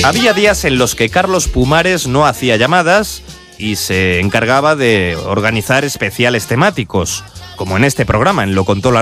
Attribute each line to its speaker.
Speaker 1: Había días en los que Carlos Pumares no hacía llamadas y se encargaba de organizar especiales temáticos, como en este programa, en Lo Contó la